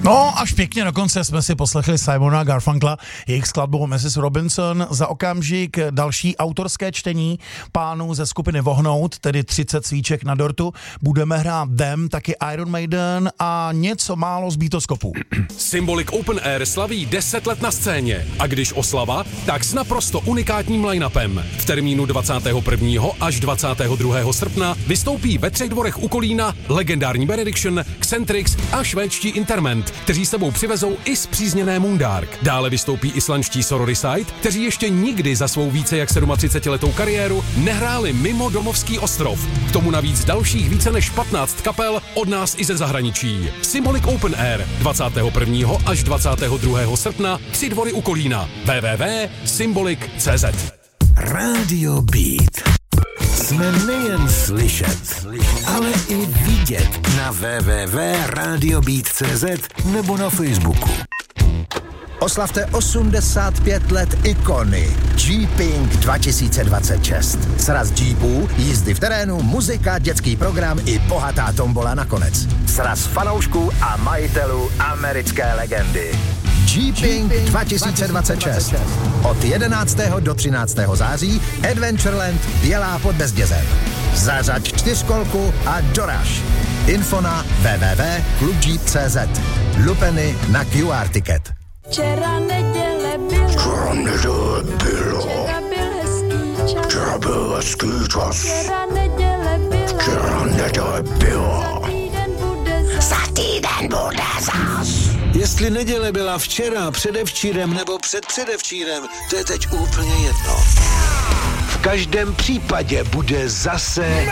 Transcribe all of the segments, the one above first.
No, až pěkně dokonce jsme si poslechli Simona Garfunkla, jejich skladbu Mrs. Robinson. Za okamžik další autorské čtení pánů ze skupiny Vohnout, tedy 30 svíček na dortu. Budeme hrát Them, taky Iron Maiden a něco málo z Beatoskopů. Symbolic Open Air slaví 10 let na scéně. A když oslava, tak s naprosto unikátním line-upem. V termínu 21. až 22. srpna vystoupí ve Třech dvorech u Kolína legendární Benediction, Xentrix a švédští Interment, kteří sebou přivezou i spřízněné Moondark. Dále vystoupí islandští Sororicide, kteří ještě nikdy za svou více jak 37letou kariéru nehráli mimo domovský ostrov. K tomu navíc dalších více než 15 kapel od nás i ze zahraničí. Symbolic Open Air 21. až 22. srpna Tři dvory u Kolína. www.symbolic.cz. Radio Beat. Jsme nejen slyšet, ale i vidět na www.radiobeat.cz nebo na Facebooku. Oslavte 85 let ikony Jeeping 2026. Sraz Jeepů, jízdy v terénu, muzika, dětský program i bohatá tombola nakonec. Sraz fanoušků a majitelů americké legendy. Jeeping 2026. Od 11. do 13. září Adventureland Bělá pod Bezdězem. Zařaď čtyřkolku a doraž. Info na www.klubjeep.cz. Lupeny na QR ticket. Včera neděle bylo. Včera byl hezký čas. Včera byl hezký čas. Včera neděle bylo. Včera neděle bylo. Za týden bude zas. Jestli neděle byla včera, předevčírem nebo předpředevčírem, to je teď úplně jedno. V každém případě bude zase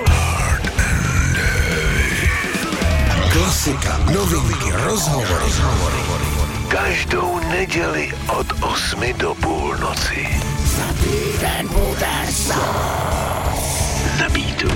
klasika, novinky, rozhovory. Každou neděli od 8 do půlnoci. Za týden bude zas. Na Beatu.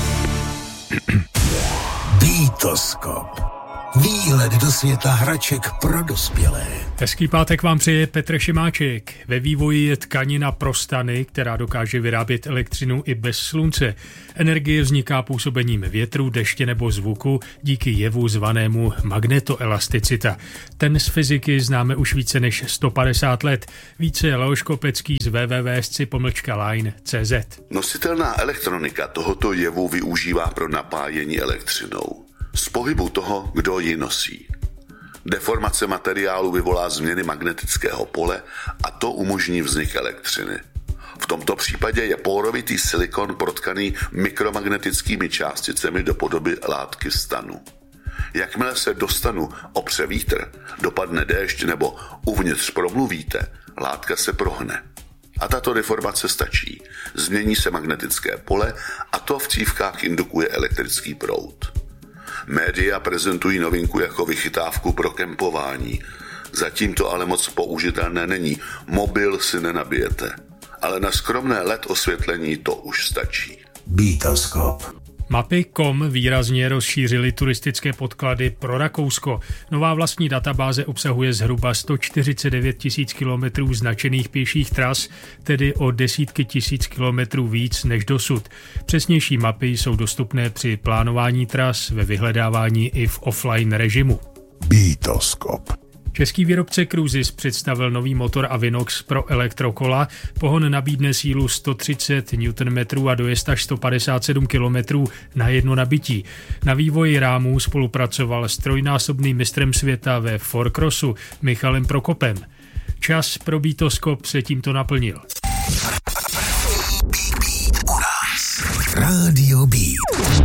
Beatoskop. Výhled do světa hraček pro dospělé. Hezký pátek vám přeje Petr Šimáček. Ve vývoji je tkanina pro stany, která dokáže vyrábět elektřinu i bez slunce. Energie vzniká působením větru, deště nebo zvuku díky jevu zvanému magnetoelasticita. Ten z fyziky známe už více než 150 let. Více Leoš Kopecký z www.sci-line.cz. Nositelná elektronika tohoto jevu využívá pro napájení elektřinou. Z pohybu toho, kdo ji nosí. Deformace materiálu vyvolá změny magnetického pole a to umožní vznik elektřiny. V tomto případě je porovitý silikon protkaný mikromagnetickými částicemi do podoby látky stanu. Jakmile se do stanu opře vítr, dopadne déšť nebo uvnitř promluvíte, látka se prohne. A tato deformace stačí. Změní se magnetické pole a to v cívkách indukuje elektrický proud. Média prezentují novinku jako vychytávku pro kempování. Zatím to ale moc použitelné není. Mobil si nenabijete. Ale na skromné LED osvětlení to už stačí. Beatoskop. Mapy.com výrazně rozšířily turistické podklady pro Rakousko. Nová vlastní databáze obsahuje zhruba 149 000 kilometrů značených pěších tras, tedy o desítky tisíc kilometrů víc než dosud. Přesnější mapy jsou dostupné při plánování tras, ve vyhledávání i v offline režimu. Beatoskop. Český výrobce Cruises představil nový motor Avinox pro elektrokola. Pohon nabídne sílu 130 Nm a dojezd až 157 km na jedno nabití. Na vývoji rámů spolupracoval s trojnásobným mistrem světa ve Fourcrossu Michalem Prokopem. Čas pro Beatoskop se tímto naplnil. Radio